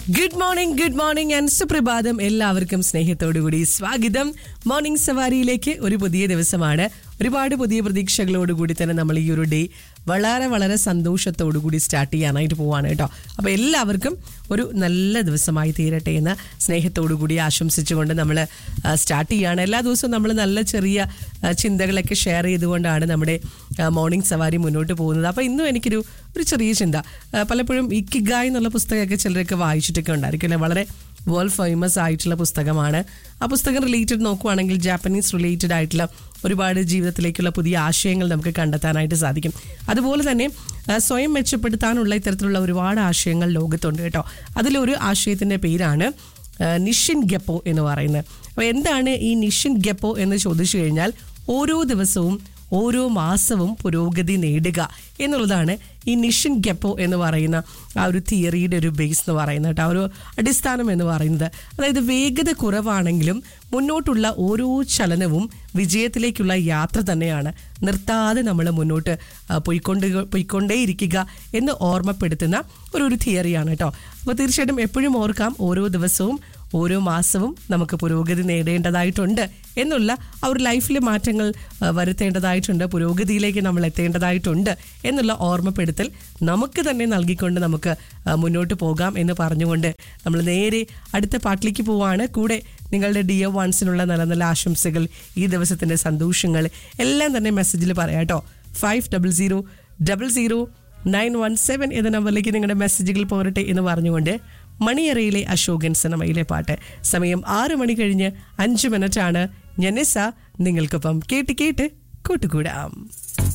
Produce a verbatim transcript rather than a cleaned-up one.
Good morning good morning and സുപ്രഭാതം. എല്ലാവർക്കും സ്നേഹത്തോടുകൂടി സ്വാഗതം മോർണിംഗ് സവാരിയിലേക്ക്. ഒരു പുതിയ ദിവസമാണ്. ഒരുപാട് പുതിയ പ്രതീക്ഷകളോടുകൂടി തന്നെ നമ്മൾ ഈ ഒരു ഡേ വളരെ വളരെ സന്തോഷത്തോടു കൂടി സ്റ്റാർട്ട് ചെയ്യാനായിട്ട് പോവാണ് കേട്ടോ. അപ്പോൾ എല്ലാവർക്കും ഒരു നല്ല ദിവസമായി തീരട്ടെ എന്ന് സ്നേഹത്തോടു കൂടി ആശംസിച്ചുകൊണ്ട് നമ്മൾ സ്റ്റാർട്ട് ചെയ്യുകയാണ്. എല്ലാ ദിവസവും നമ്മൾ നല്ല ചെറിയ ചിന്തകളൊക്കെ ഷെയർ ചെയ്തുകൊണ്ടാണ് നമ്മുടെ മോർണിംഗ് സവാരി മുന്നോട്ട് പോകുന്നത്. അപ്പോൾ ഇന്നും എനിക്കൊരു ഒരു ചെറിയ ചിന്ത, പലപ്പോഴും ഇക്കിഗായ് എന്നുള്ള പുസ്തകമൊക്കെ ചിലരൊക്കെ വായിച്ചിട്ടൊക്കെ ഉണ്ടായിരിക്കും അല്ലേ. വളരെ വേൾഡ് ഫേമസ് ആയിട്ടുള്ള പുസ്തകമാണ്. ആ പുസ്തകം റിലേറ്റഡ് നോക്കുവാണെങ്കിൽ ജാപ്പനീസ് റിലേറ്റഡ് ആയിട്ടുള്ള ഒരുപാട് ജീവിതത്തിലേക്കുള്ള പുതിയ ആശയങ്ങൾ നമുക്ക് കണ്ടെത്താനായിട്ട് സാധിക്കും. അതുപോലെ തന്നെ സ്വയം മെച്ചപ്പെടുത്താനുള്ള ഇത്തരത്തിലുള്ള ഒരുപാട് ആശയങ്ങൾ ലോകത്തുണ്ട് കേട്ടോ. അതിലൊരു ആശയത്തിൻ്റെ പേരാണ് നിഷിൻ ഗെപ്പോ എന്ന് പറയുന്നത്. അപ്പോൾ എന്താണ് ഈ നിഷിൻ ഗെപ്പോ എന്ന് ചോദിച്ചു കഴിഞ്ഞാൽ ഓരോ ദിവസവും ഓരോ മാസവും പുരോഗതി നേടുക എന്നുള്ളതാണ് ഈ നിഷിൻ ഗെപ്പോ എന്ന് പറയുന്ന ആ ഒരു തിയറിയുടെ ഒരു ബേസ് എന്ന് പറയുന്നത് കേട്ടോ, ആ ഒരു അടിസ്ഥാനം എന്ന് പറയുന്നത്. അതായത് വേഗത കുറവാണെങ്കിലും മുന്നോട്ടുള്ള ഓരോ ചലനവും വിജയത്തിലേക്കുള്ള യാത്ര തന്നെയാണ്. നിർത്താതെ നമ്മൾ മുന്നോട്ട് പോയിക്കൊണ്ട് പോയിക്കൊണ്ടേയിരിക്കുക എന്ന് ഓർമ്മപ്പെടുത്തുന്ന ഒരു ഒരു തിയറിയാണ് കേട്ടോ. അപ്പോൾ തീർച്ചയായിട്ടും എപ്പോഴും ഓർക്കാം, ഓരോ ദിവസവും ഓരോ മാസവും നമുക്ക് പുരോഗതി നേടേണ്ടതായിട്ടുണ്ട് എന്നുള്ള ആ ഒരു ലൈഫിലെ മാറ്റങ്ങൾ വരുത്തേണ്ടതായിട്ടുണ്ട്, പുരോഗതിയിലേക്ക് നമ്മൾ എത്തേണ്ടതായിട്ടുണ്ട് എന്നുള്ള ഓർമ്മപ്പെടുത്തൽ നമുക്ക് തന്നെ നൽകിക്കൊണ്ട് നമുക്ക് മുന്നോട്ട് പോകാം എന്ന് പറഞ്ഞുകൊണ്ട് നമ്മൾ നേരെ അടുത്ത പാട്ടിലേക്ക് പോവാണ്. കൂടെ നിങ്ങളുടെ ഡിയർ വൺസിനുള്ള നല്ല നല്ല ആശംസകൾ, ഈ ദിവസത്തിൻ്റെ സന്തോഷങ്ങൾ എല്ലാം തന്നെ മെസ്സേജിൽ പറയാം കേട്ടോ. Five double zero double zero nine one seven എന്ന നമ്പറിലേക്ക് നിങ്ങളുടെ മെസ്സേജുകൾ പോരട്ടെ എന്ന് പറഞ്ഞുകൊണ്ട് മണിയറയിലെ അശോകൻ സിനിമയിലെ പാട്ട്. സമയം ആറ് മണി കഴിഞ്ഞ് അഞ്ച് മിനിറ്റാണ്. ഞാൻ നിസ, നിങ്ങൾക്കൊപ്പം കേട്ട് കേട്ട് കൂട്ടുകൂടാം.